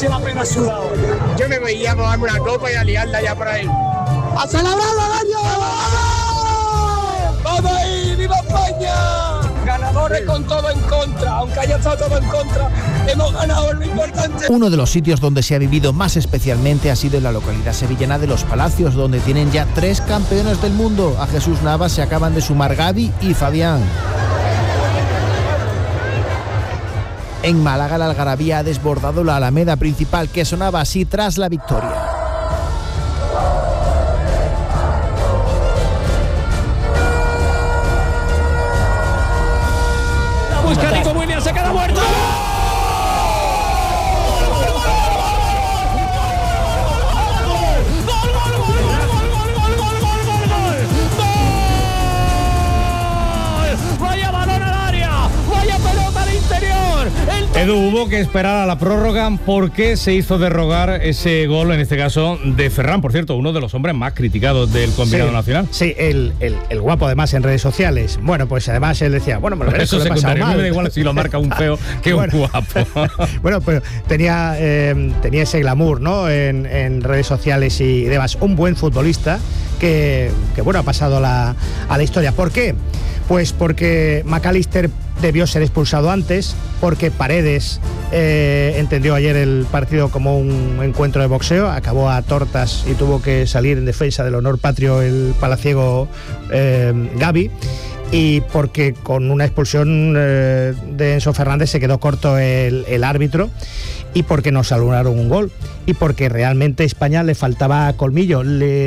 se la pena sudado. Yo me veía cogerme una copa y a liarla ya por ahí. ¡A celebrarlo, Daño! ¡Vamos ahí! ¡Viva España! Ganadores con todo en contra, aunque haya estado todo en contra, hemos ganado lo importante. Uno de los sitios donde se ha vivido más especialmente ha sido en la localidad sevillana de Los Palacios, donde tienen ya 3 campeones del mundo. A Jesús Navas se acaban de sumar Gavi y Fabián. En Málaga la algarabía ha desbordado la alameda principal, que sonaba así tras la victoria. Busca Nico Williams, se queda muerto. Vaya balón al área, vaya pelota al interior. Edu, hubo que esperar a la prórroga porque se hizo derrogar ese gol, en este caso de Ferran, por cierto, uno de los hombres más criticados del combinado nacional. Sí, el guapo además en redes sociales. Bueno, pues además él decía, bueno, me lo eso he pasado mal. Me da igual si lo marca un feo que un guapo. Bueno, pero tenía ese glamour, ¿no? En redes sociales y demás. Un buen futbolista que bueno, ha pasado a la historia. ¿Por qué? Pues porque McAllister debió ser expulsado antes, porque Paredes entendió ayer el partido como un encuentro de boxeo, acabó a tortas y tuvo que salir en defensa del honor patrio el palaciego Gavi, y porque con una expulsión de Enzo Fernández se quedó corto el árbitro, y porque nos anularon un gol, y porque realmente España le faltaba colmillo,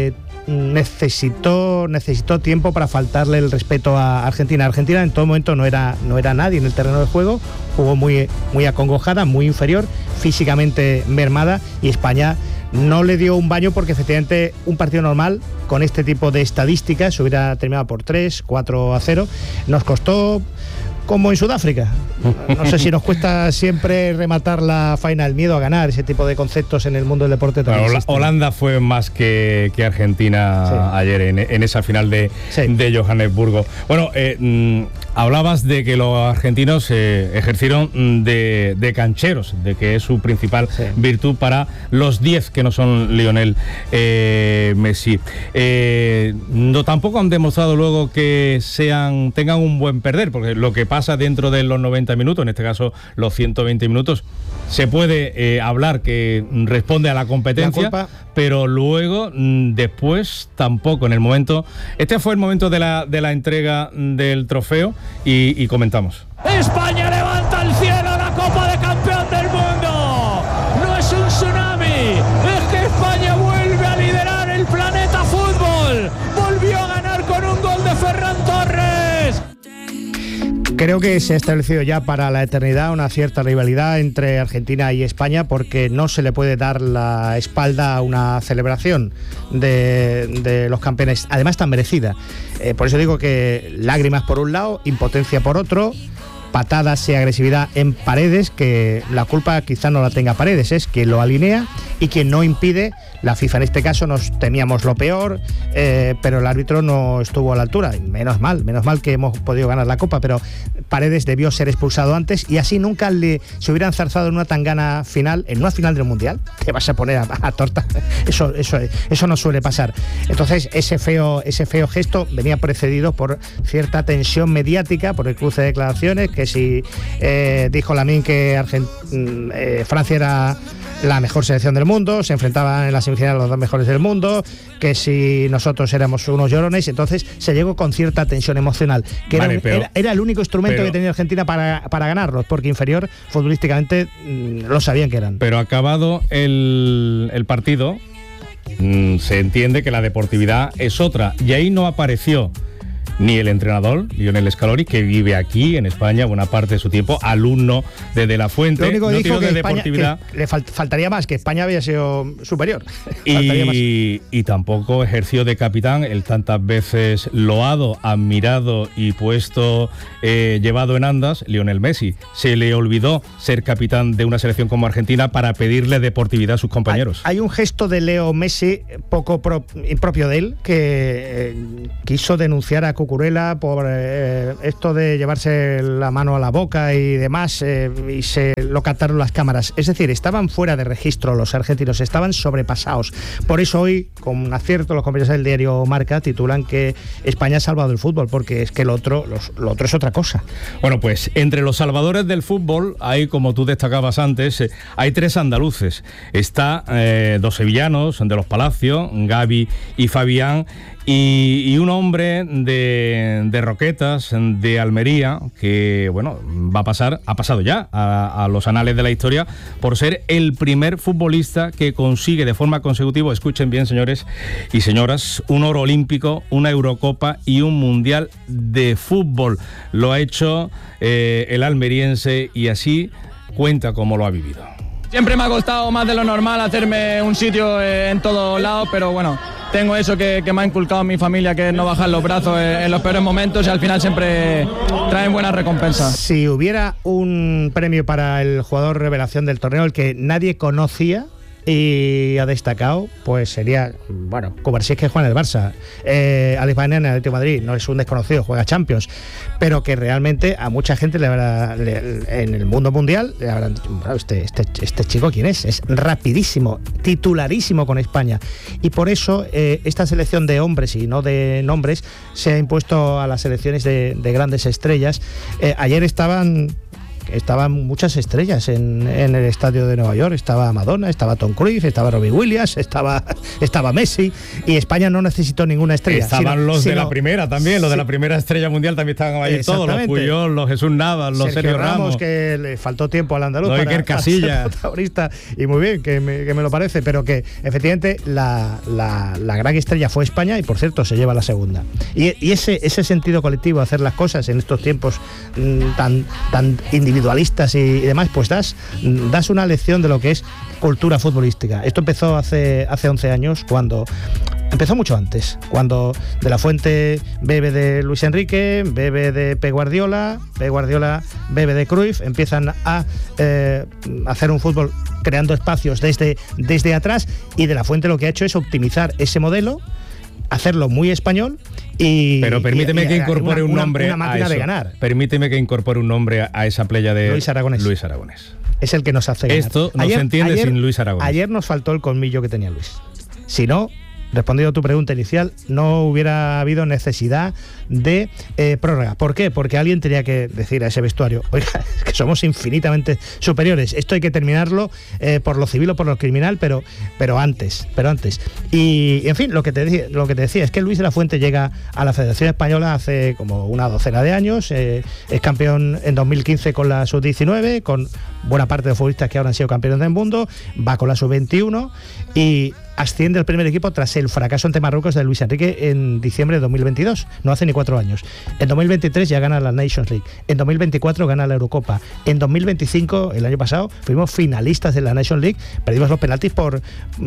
necesitó tiempo para faltarle el respeto a Argentina. Argentina en todo momento no era nadie en el terreno de juego, jugó muy acongojada, muy inferior, físicamente mermada, y España no le dio un baño porque efectivamente un partido normal con este tipo de estadísticas se hubiera terminado por 3-4-0. Nos costó como en Sudáfrica. No sé si nos cuesta siempre rematar la faena, el miedo a ganar, ese tipo de conceptos en el mundo del deporte también. Bueno, Holanda fue más que Argentina ayer en esa final de Johannesburgo. Bueno, hablabas de que los argentinos ejercieron de cancheros, de que es su principal virtud para los 10 que no son Lionel Messi. Tampoco han demostrado luego que tengan un buen perder, porque lo que pasa dentro de los 90 minutos, en este caso los 120 minutos, se puede hablar que responde a la competencia, pero luego después tampoco. Este fue el momento de la entrega del trofeo y comentamos. España levanta al cielo la Copa de Campeón del Mundo. No es un tsunami, es que España vuelve a liderar el planeta fútbol. Volvió a ganar con un gol de Ferran Torres. Creo que se ha establecido ya para la eternidad una cierta rivalidad entre Argentina y España, porque no se le puede dar la espalda a una celebración de los campeones, además tan merecida. Por eso digo que lágrimas por un lado, impotencia por otro, patadas y agresividad en Paredes, que la culpa quizá no la tenga Paredes, es quien lo alinea y quien no impide. La FIFA en este caso nos temíamos lo peor, pero el árbitro no estuvo a la altura. Menos mal que hemos podido ganar la Copa, pero Paredes debió ser expulsado antes y así nunca se hubiera enzarzado en una tangana final, en una final del Mundial. Te vas a poner a torta. Eso no suele pasar. Entonces ese feo gesto venía precedido por cierta tensión mediática, por el cruce de declaraciones, que si dijo Lamine que Francia era la mejor selección del mundo, se enfrentaban en la semifinal los 2 mejores del mundo, que si nosotros éramos unos llorones. Entonces se llegó con cierta tensión emocional, que era el único instrumento que tenía Argentina para ganarlos, porque inferior futbolísticamente lo sabían que eran. Pero acabado el partido, se entiende que la deportividad es otra, y ahí no apareció ni el entrenador, Lionel Scaloni, que vive aquí en España buena parte de su tiempo, alumno de De La Fuente. Lo único que dijo que España, deportividad. Que le faltaría más, que España había sido superior. Y tampoco ejerció de capitán el tantas veces loado, admirado y puesto, llevado en andas, Lionel Messi. Se le olvidó ser capitán de una selección como Argentina para pedirle deportividad a sus compañeros. Hay un gesto de Leo Messi poco impropio de él, que quiso denunciar a Cucurella, por esto de llevarse la mano a la boca y demás, y se lo captaron las cámaras. Es decir, estaban fuera de registro los argentinos, estaban sobrepasados. Por eso hoy, con acierto, los compañeros del diario Marca titulan que España ha salvado el fútbol, porque es que lo otro es otra cosa. Bueno, pues entre los salvadores del fútbol hay, como tú destacabas antes, hay 3 andaluces. Está 2 sevillanos de los Palacios, Gavi y Fabián, y un hombre de Roquetas, de Almería, que bueno, ha pasado ya a los anales de la historia por ser el primer futbolista que consigue de forma consecutiva, escuchen bien señores y señoras, un oro olímpico, una Eurocopa y un Mundial de fútbol. Lo ha hecho el almeriense y así cuenta cómo lo ha vivido. Siempre me ha costado más de lo normal hacerme un sitio en todos lados, pero bueno, tengo eso que me ha inculcado mi familia, que es no bajar los brazos en los peores momentos, y al final siempre traen buenas recompensas. Si hubiera un premio para el jugador revelación del torneo, el que nadie conocía y ha destacado, pues sería, bueno, Cubarsí, que juega en el Barça, Alex Baena en el Atlético de Madrid, no es un desconocido, juega Champions, pero que realmente a mucha gente en el mundo mundial le habrán dicho, bueno, este chico ¿quién es? Es rapidísimo, titularísimo con España, y por eso esta selección de hombres y no de nombres se ha impuesto a las selecciones de grandes estrellas. Ayer estaban muchas estrellas en el estadio de Nueva York. Estaba Madonna, estaba Tom Cruise, estaba Robbie Williams, estaba Messi, y España no necesitó ninguna estrella. Estaban los de la primera también, los de la primera estrella mundial también estaban allí todos, los Puyol, los Jesús Navas, los Sergio Ramos, que le faltó tiempo al andaluz para ser protagonista, y muy bien, que me lo parece, pero que efectivamente la gran estrella fue España, y por cierto se lleva la segunda. Y ese sentido colectivo, hacer las cosas en estos tiempos tan individualistas y demás, pues das una lección de lo que es cultura futbolística. Esto empezó hace 11 años, empezó mucho antes, cuando De la Fuente bebe de Luis Enrique, bebe de Pep Guardiola bebe de Cruyff, empiezan a hacer un fútbol creando espacios desde atrás, y De la Fuente lo que ha hecho es optimizar ese modelo, hacerlo muy español. Pero permíteme que incorpore un nombre una máquina a eso. De ganar. Permíteme que incorpore un nombre a esa playa de Luis Aragonés. Es el que nos hace ganar. Esto no se entiende sin Luis Aragonés. Ayer nos faltó el colmillo que tenía Luis. Si no, respondiendo a tu pregunta inicial, no hubiera habido necesidad de prórroga. ¿Por qué? Porque alguien tenía que decir a ese vestuario, oiga, es que somos infinitamente superiores, esto hay que terminarlo por lo civil o por lo criminal, pero antes. Y en fin, lo que te decía es que Luis de la Fuente llega a la Federación Española hace como una docena de años, es campeón en 2015 con la Sub-19, con buena parte de futbolistas que ahora han sido campeones del mundo, va con la Sub-21 y asciende al primer equipo tras el fracaso ante Marruecos de Luis Enrique en diciembre de 2022, no hace ni 4 años. En 2023 ya gana la Nations League, en 2024 gana la Eurocopa, en 2025, el año pasado, fuimos finalistas de la Nations League, perdimos los penaltis por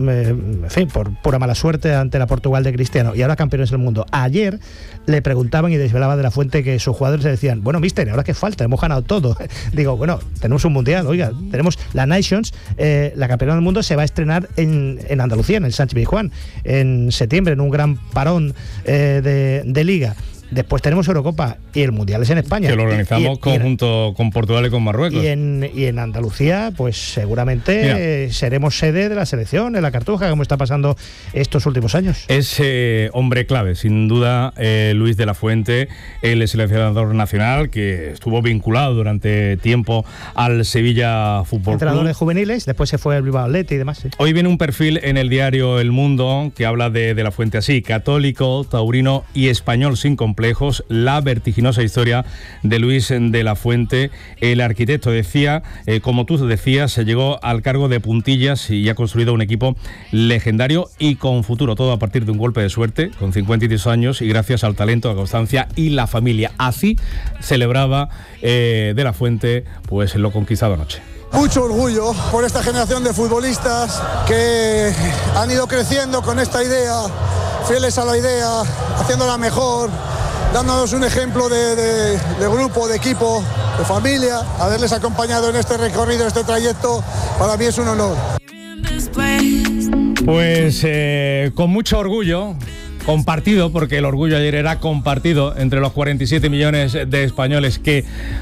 pura mala suerte ante la Portugal de Cristiano, y ahora campeones del mundo. Ayer le preguntaban y desvelaba De la Fuente que sus jugadores le decían, bueno, mister, ¿ahora qué falta? Hemos ganado todo. Digo, bueno, tenemos un mundial, oiga, tenemos la Nations, la campeona del mundo se va a estrenar en Andalucía, en el Sánchez Pizjuán, en septiembre, en un gran parón de liga. Después tenemos Eurocopa y el Mundial es en España. Que lo organizamos conjunto con Portugal y con Marruecos. Y en Andalucía, pues seguramente seremos sede de la selección, en la Cartuja, como está pasando estos últimos años. Es hombre clave, sin duda, Luis de la Fuente, el seleccionador nacional, que estuvo vinculado durante tiempo al Sevilla Fútbol Club. Entrenador de juveniles, después se fue al Bilbao Athletic y demás. Sí. Hoy viene un perfil en el diario El Mundo que habla de la Fuente así: católico, taurino y español sin complejos, la vertiginosa historia de Luis de la Fuente. El arquitecto decía, como tú decías, se llegó al cargo de puntillas y ha construido un equipo legendario y con futuro, todo a partir de un golpe de suerte, con 52 años y gracias al talento, la constancia y la familia. Así celebraba de la Fuente pues lo conquistado anoche. Mucho orgullo por esta generación de futbolistas que han ido creciendo con esta idea, fieles a la idea, haciéndola mejor, dándonos un ejemplo de grupo, de equipo, de familia. Haberles acompañado en este recorrido, en este trayecto, para mí es un honor. Pues con mucho orgullo, compartido, porque el orgullo ayer era compartido entre los 47 millones de españoles que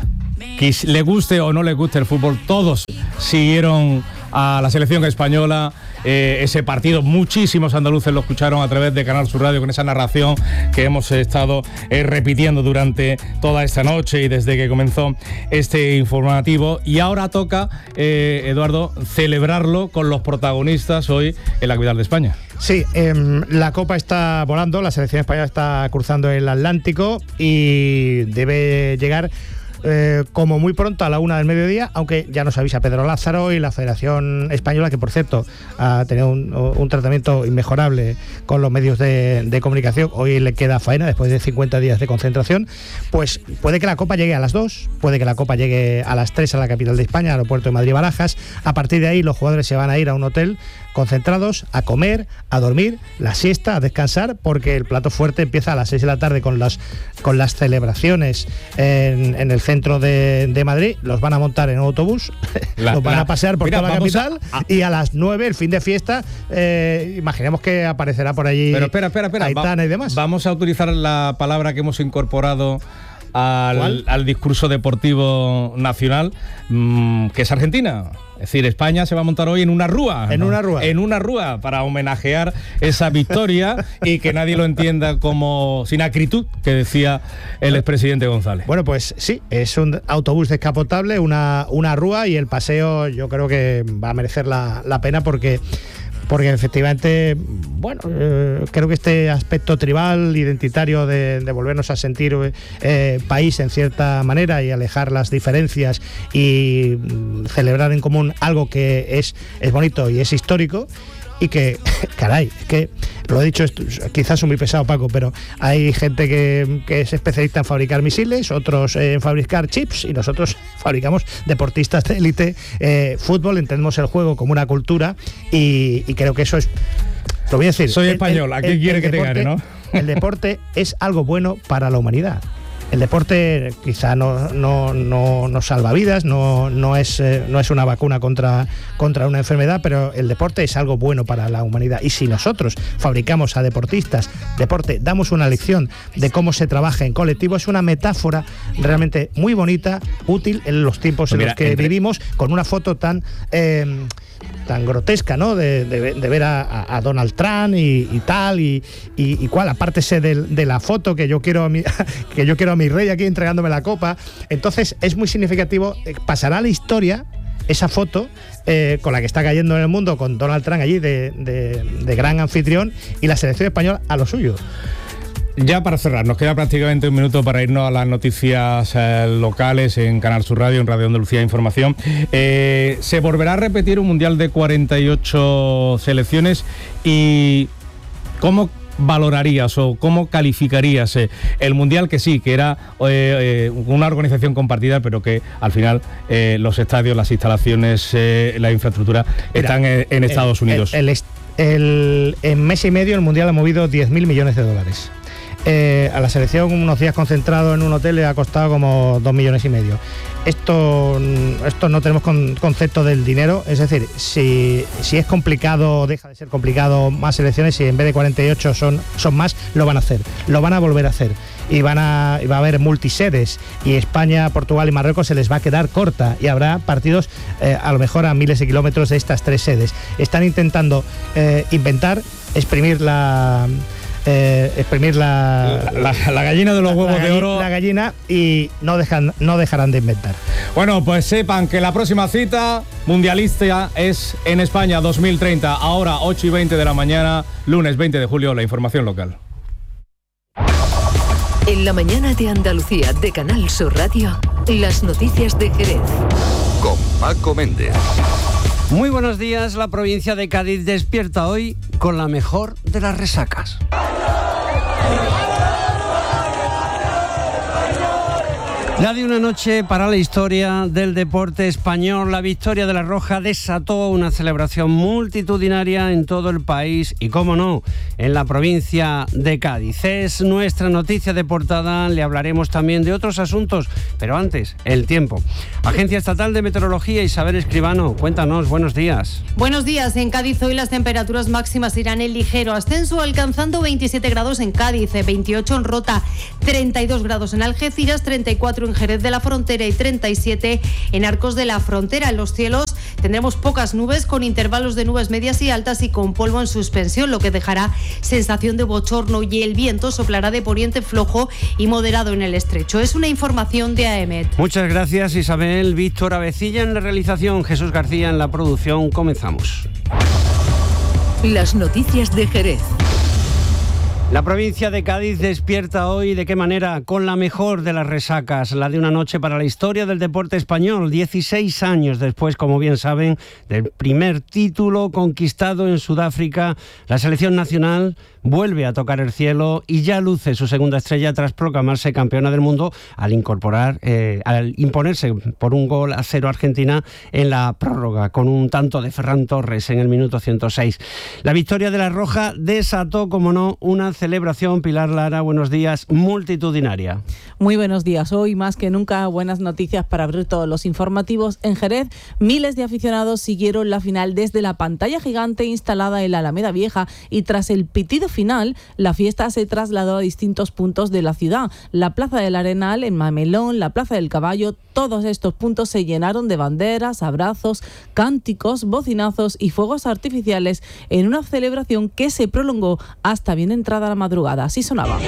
le guste o no le guste el fútbol, todos siguieron a la selección española. Ese partido, muchísimos andaluces lo escucharon a través de Canal Sur Radio con esa narración que hemos estado repitiendo durante toda esta noche y desde que comenzó este informativo. Y ahora toca, Eduardo, celebrarlo con los protagonistas hoy en la capital de España. Sí, la Copa está volando, la selección española está cruzando el Atlántico y debe llegar como muy pronto a la 1 del mediodía, aunque ya nos avisa Pedro Lázaro y la Federación Española, que por cierto ha tenido un tratamiento inmejorable con los medios de comunicación. Hoy le queda faena después de 50 días de concentración. Pues puede que la Copa llegue a las 2, puede que la Copa llegue a las 3 a la capital de España, aeropuerto de Madrid-Barajas. A partir de ahí los jugadores se van a ir a un hotel concentrados, a comer, a dormir, la siesta, a descansar, porque el plato fuerte empieza a las 6 de la tarde con las celebraciones en el centro de Madrid. Los van a montar en un autobús, los van a pasear por toda la capital y a las 9 el fin de fiesta, imaginemos que aparecerá por allí. Pero espera, Aitana y demás. Vamos a utilizar la palabra que hemos incorporado al discurso deportivo nacional, que es Argentina. Es decir, España se va a montar hoy en una rúa. En una rúa. En una rúa, para homenajear esa victoria y que nadie lo entienda como sin acritud, que decía el expresidente González. Bueno, pues sí, es un autobús descapotable, una rúa, y el paseo yo creo que va a merecer la pena porque efectivamente, bueno, creo que este aspecto tribal, identitario de volvernos a sentir país en cierta manera y alejar las diferencias y celebrar en común algo que es bonito y es histórico. Y que, caray, es que lo he dicho, quizás soy muy pesado, Paco, pero hay gente que es especialista en fabricar misiles, otros en fabricar chips, y nosotros fabricamos deportistas de élite. Fútbol, entendemos el juego como una cultura y creo que eso es, lo voy a decir. Soy español, aquí quiere que te gane, ¿no? El deporte es algo bueno para la humanidad. El deporte quizá no salva vidas, no es una vacuna contra una enfermedad, pero el deporte es algo bueno para la humanidad. Y si nosotros fabricamos a deportistas, damos una lección de cómo se trabaja en colectivo, es una metáfora realmente muy bonita, útil en los tiempos en los que vivimos, con una foto tan grotesca, ¿no? De ver a Donald Trump y tal y cual, aparte de la foto que yo quiero a mi rey aquí entregándome la copa. Entonces es muy significativo, pasará a la historia esa foto con la que está cayendo en el mundo, con Donald Trump allí de gran anfitrión y la selección española a lo suyo. Ya para cerrar, nos queda prácticamente un minuto para irnos a las noticias locales en Canal Sur Radio, en Radio Andalucía Información. Se volverá a repetir un mundial de 48 selecciones y ¿cómo valorarías o cómo calificarías el mundial, que sí, que era una organización compartida, pero que al final los estadios, las instalaciones, la infraestructura están en Estados Unidos? En mes y medio el mundial ha movido 10.000 millones de dólares. A la selección unos días concentrado en un hotel le ha costado como 2,5 millones. Esto no tenemos concepto del dinero, es decir, si es complicado, deja de ser complicado más selecciones, si en vez de 48 son más, lo van a hacer, lo van a volver a hacer. Y va a haber multisedes, y España, Portugal y Marruecos se les va a quedar corta y habrá partidos a lo mejor a miles de kilómetros de estas 3 sedes. Están intentando exprimir la gallina de los huevos de oro. La gallina, y no dejarán de inventar. Bueno, pues sepan que la próxima cita mundialista es en España 2030, ahora 8:20 de la mañana, lunes 20 de julio, la información local. En la mañana de Andalucía de Canal Sur Radio, las noticias de Jerez. Con Paco Méndez. Muy buenos días. La provincia de Cádiz despierta hoy con la mejor de las resacas. La de una noche para la historia del deporte español. La victoria de la Roja desató una celebración multitudinaria en todo el país y, cómo no, en la provincia de Cádiz. Es nuestra noticia de portada. Le hablaremos también de otros asuntos, pero antes, el tiempo. Agencia Estatal de Meteorología, Isabel Escribano, cuéntanos, buenos días. Buenos días. En Cádiz hoy las temperaturas máximas irán en ligero ascenso, alcanzando 27 grados en Cádiz, 28 en Rota, 32 grados en Algeciras, 34 en Jerez de la Frontera y 37 en Arcos de la Frontera. En los cielos tendremos pocas nubes, con intervalos de nubes medias y altas y con polvo en suspensión, lo que dejará sensación de bochorno, y el viento soplará de poniente flojo y moderado en el estrecho. Es una información de AEMET. Muchas gracias, Isabel. Víctor Avecilla en la realización, Jesús García en la producción. Comenzamos. Las noticias de Jerez. La provincia de Cádiz despierta hoy, ¿de qué manera? Con la mejor de las resacas, la de una noche para la historia del deporte español. 16 años después, como bien saben, del primer título conquistado en Sudáfrica, la selección nacional vuelve a tocar el cielo y ya luce su segunda estrella tras proclamarse campeona del mundo al imponerse por 1-0 a Argentina en la prórroga, con un tanto de Ferran Torres en el minuto 106. La victoria de la Roja desató, como no, una celebración, Pilar Lara, buenos días, multitudinaria. Muy buenos días. Hoy más que nunca buenas noticias para abrir todos los informativos. En Jerez, miles de aficionados siguieron la final desde la pantalla gigante instalada en la Alameda Vieja, y tras el pitido final, la fiesta se trasladó a distintos puntos de la ciudad. La Plaza del Arenal, en Mamelón, la Plaza del Caballo, todos estos puntos se llenaron de banderas, abrazos, cánticos, bocinazos y fuegos artificiales en una celebración que se prolongó hasta bien entrada la madrugada. Así sonaba.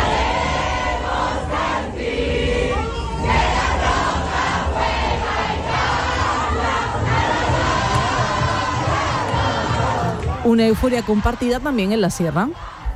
Una euforia compartida también en la sierra.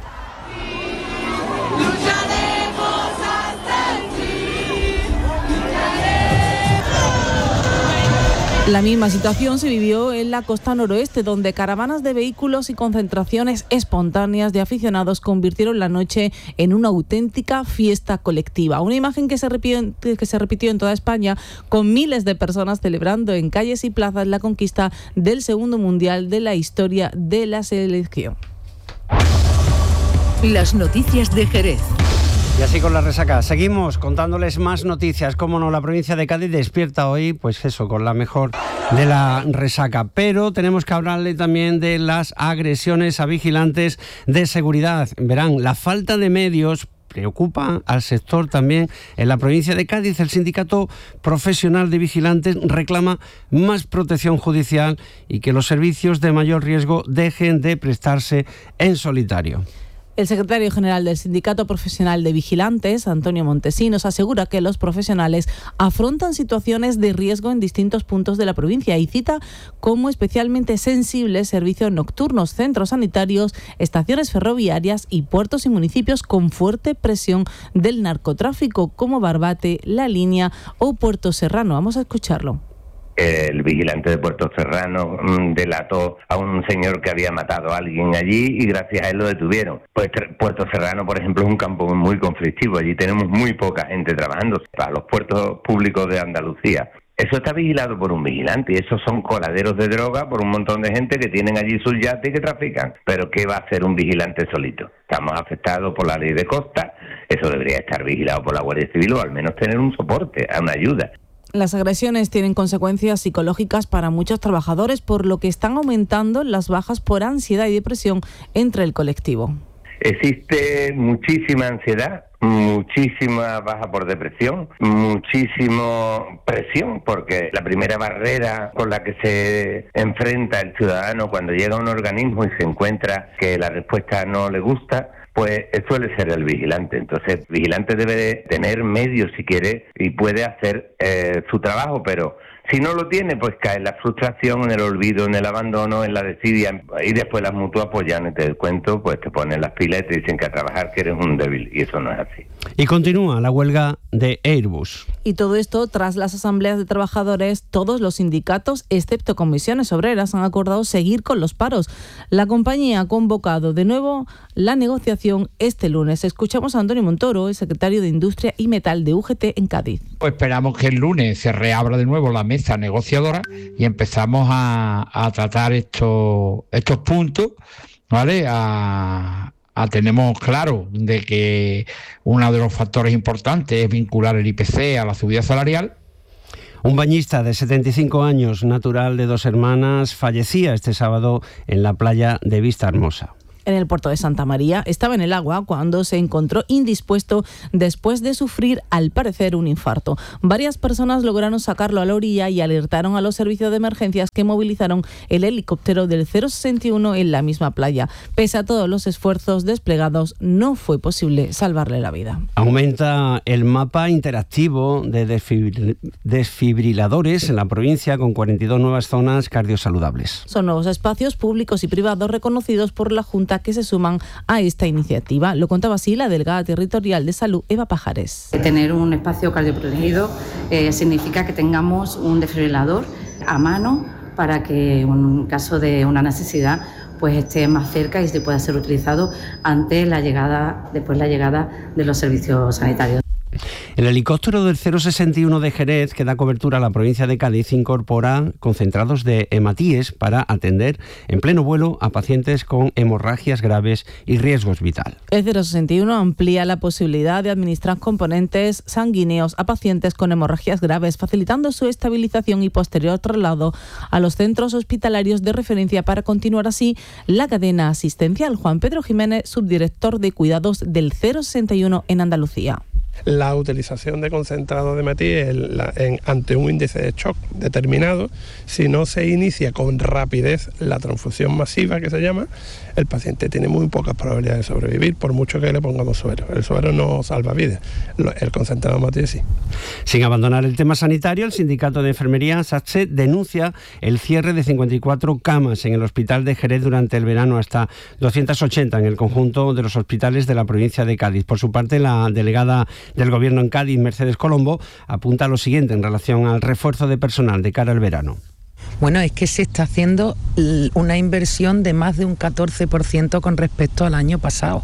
La misma situación se vivió en la costa noroeste, donde caravanas de vehículos y concentraciones espontáneas de aficionados convirtieron la noche en una auténtica fiesta colectiva. Una imagen que se repitió en toda España, con miles de personas celebrando en calles y plazas la conquista del segundo mundial de la historia de la selección. Las noticias de Jerez. Y así con la resaca, seguimos contándoles más noticias. Cómo no, la provincia de Cádiz despierta hoy, pues eso, con la mejor de la resaca. Pero tenemos que hablarle también de las agresiones a vigilantes de seguridad. Verán, la falta de medios preocupa al sector también en la provincia de Cádiz. El Sindicato Profesional de Vigilantes reclama más protección judicial y que los servicios de mayor riesgo dejen de prestarse en solitario. El secretario general del Sindicato Profesional de Vigilantes, Antonio Montesinos, asegura que los profesionales afrontan situaciones de riesgo en distintos puntos de la provincia y cita como especialmente sensibles servicios nocturnos, centros sanitarios, estaciones ferroviarias y puertos y municipios con fuerte presión del narcotráfico, como Barbate, La Línea o Puerto Serrano. Vamos a escucharlo. El vigilante de Puerto Serrano delató a un señor que había matado a alguien allí y gracias a él lo detuvieron. Pues Puerto Serrano, por ejemplo, es un campo muy conflictivo. Allí tenemos muy poca gente trabajando para los puertos públicos de Andalucía. Eso está vigilado por un vigilante y esos son coladeros de droga por un montón de gente que tienen allí sus yates y que trafican. Pero ¿qué va a hacer un vigilante solito? Estamos afectados por la ley de costa, eso debería estar vigilado por la Guardia Civil o al menos tener un soporte, una ayuda. Las agresiones tienen consecuencias psicológicas para muchos trabajadores, por lo que están aumentando las bajas por ansiedad y depresión entre el colectivo. Existe muchísima ansiedad, muchísima baja por depresión, muchísima presión, porque la primera barrera con la que se enfrenta el ciudadano cuando llega a un organismo y se encuentra que la respuesta no le gusta, pues suele ser el vigilante. Entonces, el vigilante debe de tener medios si quiere y puede hacer su trabajo, pero Si no lo tiene, pues cae en la frustración, en el olvido, en el abandono, en la desidia, y después las mutuas pues ya no te das cuenta, pues te ponen las pilas y te dicen que a trabajar que eres un débil, y eso no es así. Y continúa la huelga de Airbus. Y todo esto tras las asambleas de trabajadores. Todos los sindicatos, excepto comisiones obreras, han acordado seguir con los paros. La compañía ha convocado de nuevo la negociación este lunes. Escuchamos a Antonio Montoro, el secretario de Industria y Metal de UGT en Cádiz. Pues esperamos que el lunes se reabra de nuevo la mesa negociadora y empezamos a tratar estos puntos, ¿vale? Tenemos claro de que uno de los factores importantes es vincular el IPC a la subida salarial. Un bañista de 75 años, natural de Dos Hermanas, fallecía este sábado en la playa de Vista Hermosa. En el puerto de Santa María estaba en el agua cuando se encontró indispuesto después de sufrir, al parecer, un infarto. Varias personas lograron sacarlo a la orilla y alertaron a los servicios de emergencias, que movilizaron el helicóptero del 061 en la misma playa. Pese a todos los esfuerzos desplegados, no fue posible salvarle la vida. Aumenta el mapa interactivo de desfibriladores en la provincia, con 42 nuevas zonas cardiosaludables. Son nuevos espacios públicos y privados reconocidos por la Junta que se suman a esta iniciativa. Lo contaba así la delegada territorial de Salud, Eva Pajares. Tener un espacio cardioprotegido significa que tengamos un desfibrilador a mano para que en caso de una necesidad pues esté más cerca y se pueda ser utilizado después la llegada de los servicios sanitarios. El helicóptero del 061 de Jerez, que da cobertura a la provincia de Cádiz, incorpora concentrados de hematíes para atender en pleno vuelo a pacientes con hemorragias graves y riesgos vital. El 061 amplía la posibilidad de administrar componentes sanguíneos a pacientes con hemorragias graves, facilitando su estabilización y posterior traslado a los centros hospitalarios de referencia para continuar así la cadena asistencial. Juan Pedro Jiménez, subdirector de cuidados del 061 en Andalucía. La utilización de concentrado de hematíes ante un índice de shock determinado, si no se inicia con rapidez la transfusión masiva, que se llama, el paciente tiene muy pocas probabilidades de sobrevivir, por mucho que le pongamos suero. El suero no salva vidas, el concentrado de hematíes sí. Sin abandonar el tema sanitario, el sindicato de enfermería SATSE denuncia el cierre de 54 camas en el hospital de Jerez durante el verano, hasta 280 en el conjunto de los hospitales de la provincia de Cádiz. Por su parte, la delegada del Gobierno en Cádiz, Mercedes Colombo, apunta lo siguiente en relación al refuerzo de personal de cara al verano. Bueno, es que se está haciendo una inversión de más de un 14% con respecto al año pasado.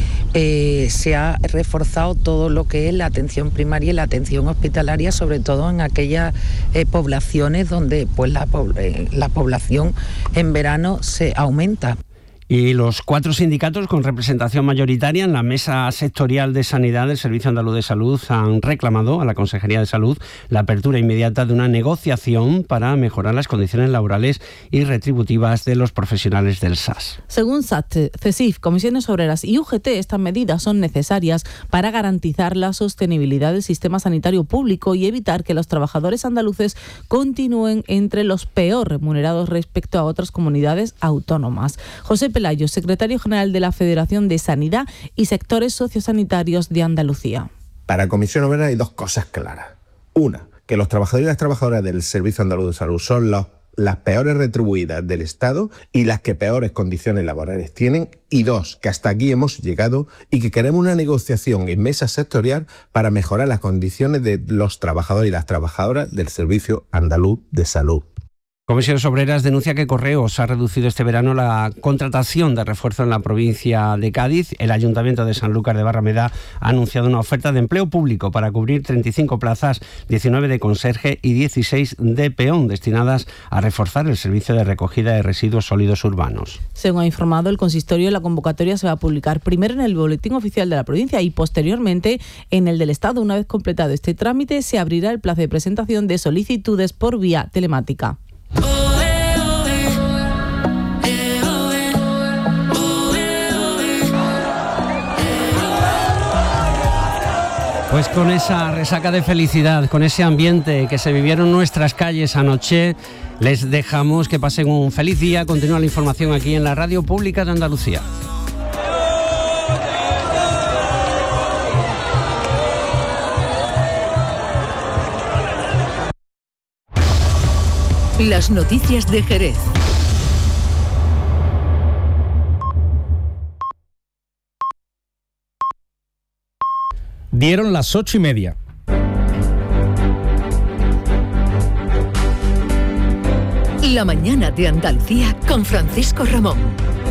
Se ha reforzado todo lo que es la atención primaria y la atención hospitalaria, sobre todo en aquellas poblaciones donde pues la población en verano se aumenta. Y los 4 sindicatos con representación mayoritaria en la mesa sectorial de sanidad del Servicio Andaluz de Salud han reclamado a la Consejería de Salud la apertura inmediata de una negociación para mejorar las condiciones laborales y retributivas de los profesionales del SAS. Según SATSE, CESIF, Comisiones Obreras y UGT, estas medidas son necesarias para garantizar la sostenibilidad del sistema sanitario público y evitar que los trabajadores andaluces continúen entre los peor remunerados respecto a otras comunidades autónomas. José Pelayo, secretario general de la Federación de Sanidad y Sectores Sociosanitarios de Andalucía. Para Comisión Obrera hay 2 cosas claras. Una, que los trabajadores y las trabajadoras del Servicio Andaluz de Salud son las peores retribuidas del Estado y las que peores condiciones laborales tienen. Y 2, que hasta aquí hemos llegado y que queremos una negociación en mesa sectorial para mejorar las condiciones de los trabajadores y las trabajadoras del Servicio Andaluz de Salud. Comisiones Obreras denuncia que Correos ha reducido este verano la contratación de refuerzo en la provincia de Cádiz. El Ayuntamiento de Sanlúcar de Barrameda ha anunciado una oferta de empleo público para cubrir 35 plazas, 19 de conserje y 16 de peón, destinadas a reforzar el servicio de recogida de residuos sólidos urbanos. Según ha informado el consistorio, la convocatoria se va a publicar primero en el Boletín Oficial de la provincia y posteriormente en el del Estado. Una vez completado este trámite, se abrirá el plazo de presentación de solicitudes por vía telemática. Pues con esa resaca de felicidad, con ese ambiente que se vivieron en nuestras calles anoche, les dejamos que pasen un feliz día. Continúa la información aquí en la Radio Pública de Andalucía. Las noticias de Jerez. Dieron las 8:30. La mañana de Andalucía con Francisco Ramón.